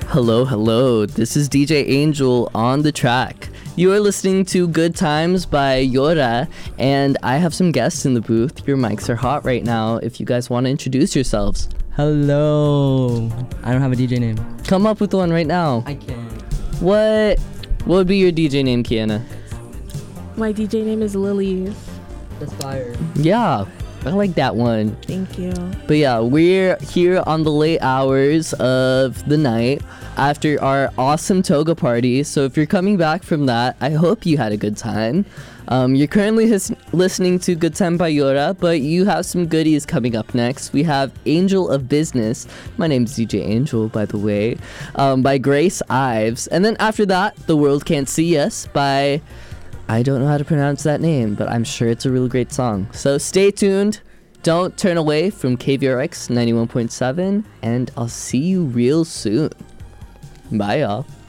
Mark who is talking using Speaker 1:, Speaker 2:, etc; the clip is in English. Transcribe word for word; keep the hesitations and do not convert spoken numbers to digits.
Speaker 1: Hello, hello. This is D J Angel on the track. You are listening to Good Times by Yora, and I have some guests in the booth. Your mics are hot right now if you guys want to introduce yourselves.
Speaker 2: Hello. I don't have a D J name.
Speaker 1: Come up with one right now.
Speaker 2: I can't.
Speaker 1: What What would be your D J name, Kiana?
Speaker 3: My D J name is Lily.
Speaker 2: That's fire.
Speaker 1: Yeah, I like that one.
Speaker 3: Thank you.
Speaker 1: But yeah, we're here on the late hours of the night after our awesome toga party. So if you're coming back from that, I hope you had a good time. Um, you're currently his- listening to Good Time by Yora, but you have some goodies coming up next. We have Angel of Business. My name's D J Angel, by the way, um, by Grace Ives. And then after that, The World Can't See Us by... I don't know how to pronounce that name, but I'm sure it's a really great song. So stay tuned. Don't turn away from K V R X ninety-one point seven, and I'll see you real soon. Bye, y'all.